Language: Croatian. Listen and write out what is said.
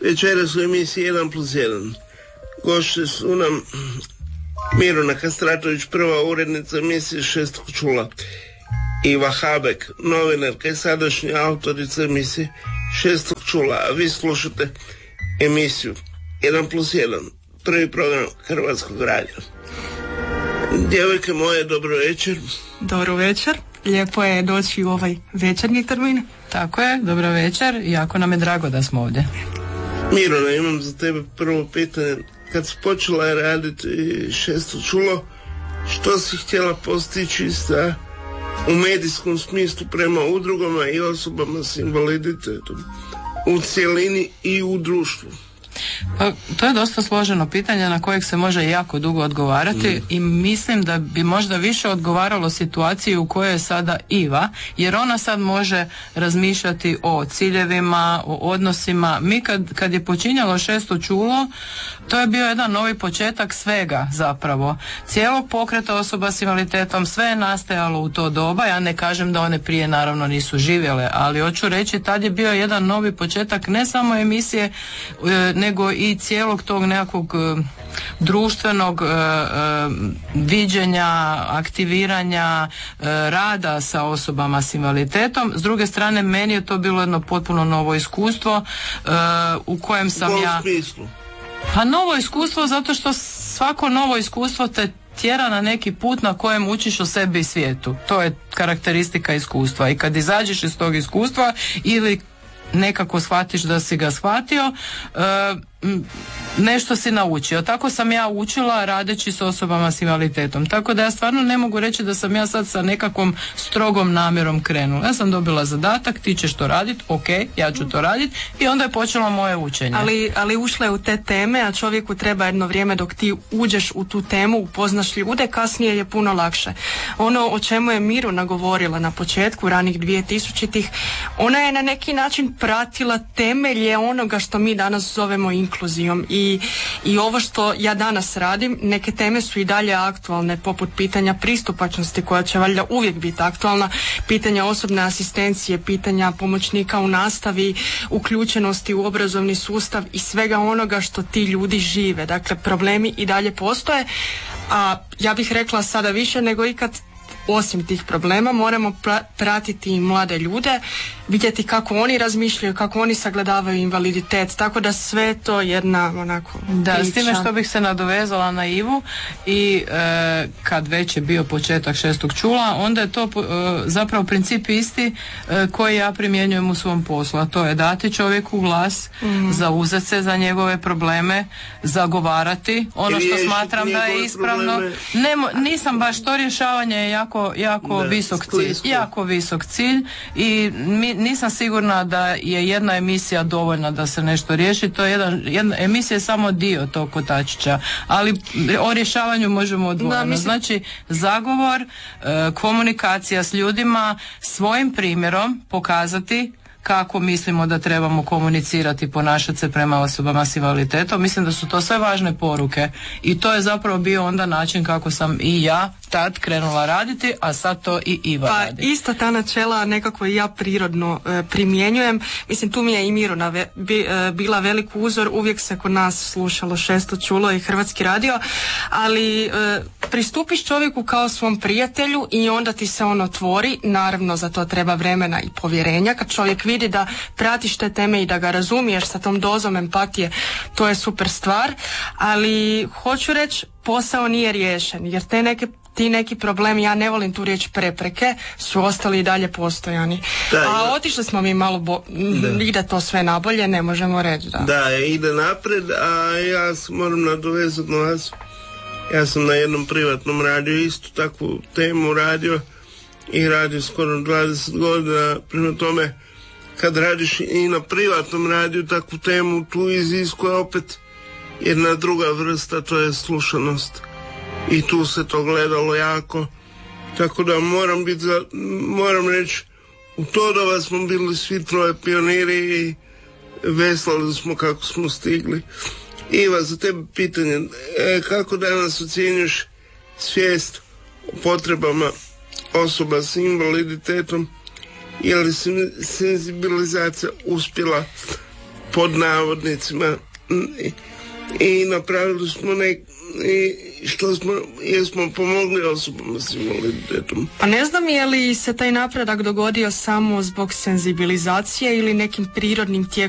Večeras u emisiji 1+1. Gošće su nam Miruna Kastratović, prva urednica emisije Šestog čula, Iva Habek, novinarka i sadašnja autorica emisije Šestog čula, a vi slušate emisiju 1+1, prvi program Hrvatskog radija. Djevojke moje, dobro večer. Dobro večer, lijepo je doći u ovaj večernji termin. Tako je, dobro večer, jako nam je drago da smo ovdje. Miruna, imam za tebe prvo pitanje. Kad si počela raditi Šesto čulo, što si htjela postići u medijskom smislu prema udrugama i osobama s invaliditetom u cjelini i u društvu? Pa, to je dosta složeno pitanje na kojeg se može jako dugo odgovarati i mislim da bi možda više odgovaralo situaciji u kojoj je sada Iva, jer ona sad može razmišljati o ciljevima, o odnosima. Mi kad je počinjalo Šesto čulo, to je bio jedan novi početak svega zapravo. Cijelog pokreta osoba s invaliditetom, sve je nastajalo u to doba. Ja ne kažem da one prije naravno nisu živjele, ali hoću reći tad je bio jedan novi početak ne samo emisije, nego i cijelog tog nekakvog društvenog viđenja, aktiviranja, rada sa osobama s invaliditetom. S druge strane, meni je to bilo jedno potpuno novo iskustvo u kojem sam ja... smislu? Pa novo iskustvo zato što svako novo iskustvo te tjera na neki put na kojem učiš o sebi i svijetu. To je karakteristika iskustva i kad izađeš iz tog iskustva ili nekako shvatiš da si ga shvatio, nešto si naučio. Tako sam ja učila radeći s osobama s invaliditetom. Tako da ja stvarno ne mogu reći da sam ja sad sa nekakvom strogom namjerom krenula. Ja sam dobila zadatak, ti ćeš to raditi, ok, ja ću to raditi i onda je počelo moje učenje. Ali ušla je u te teme, a čovjeku treba jedno vrijeme dok ti uđeš u tu temu, upoznaš ljude, kasnije je puno lakše. Ono o čemu je Miruna govorila na početku, ranih 2000-ih, ona je na neki način pratila temelje onoga što mi danas zovemo inkluzijom i ovo što ja danas radim, neke teme su i dalje aktualne, poput pitanja pristupačnosti koja će valjda uvijek biti aktualna, pitanja osobne asistencije, pitanja pomoćnika u nastavi, uključenosti u obrazovni sustav i svega onoga što ti ljudi žive. Dakle, problemi i dalje postoje, a ja bih rekla sada više nego ikad. Osim tih problema moramo pratiti i mlade ljude, vidjeti kako oni razmišljaju, kako oni sagledavaju invaliditet, tako da sve to jedna onako da, priča. S time što bih se nadovezala na Ivu i kad već je bio početak Šestog čula, onda je to zapravo princip isti koji ja primjenjujem u svom poslu, a to je dati čovjeku glas, zauzeti se za njegove probleme, zagovarati ono što smatram da je ispravno. Nisam baš, to rješavanje je jako visok cilj i nisam sigurna da je jedna emisija dovoljna da se nešto riješi. To je jedna emisija je samo dio tog kotačića, ali o rješavanju možemo odvojeno. Znači zagovor, komunikacija s ljudima, svojim primjerom pokazati kako mislimo da trebamo komunicirati i ponašati se prema osobama s invaliditetom. Mislim da su to sve važne poruke i to je zapravo bio onda način kako sam i ja tad krenula raditi, a sad to i Iva radi. Pa isto ta načela nekako i ja prirodno primjenjujem. Mislim, tu mi je i Miruna bila velik uzor, uvijek se kod nas slušalo Šesto čulo i Hrvatski radio, ali pristupiš čovjeku kao svom prijatelju i onda ti se on otvori. Naravno, za to treba vremena i povjerenja. Kad čovjek vidi da pratiš te teme i da ga razumiješ sa tom dozom empatije, to je super stvar, ali hoću reći, posao nije riješen, jer ti neki problemi, ja ne volim tu riječ prepreke, su ostali i dalje postojani. A otišli smo mi malo ide to sve nabolje, ne možemo reći da. Da, ide napred, a ja se moram nadovezati na vas. Ja sam na jednom privatnom radiju istu takvu temu radio i radio skoro 20 godina, prema tome kad radiš i na privatnom radiju takvu temu, tu iziskuje opet jedna druga vrsta, to je slušanost. I tu se to gledalo jako. Tako da moram reći, u to doba smo bili svi troje pioniri i veslali smo kako smo stigli. Iva, za tebe pitanje, kako danas ocjenjuješ svijest o potrebama osoba s invaliditetom? Je li senzibilizacija uspjela pod navodnicima, i napravili smo jesmo pomogli osobama s invaliditetom. Pa ne znam je li se taj napredak dogodio samo zbog senzibilizacije ili nekim prirodnim tijekom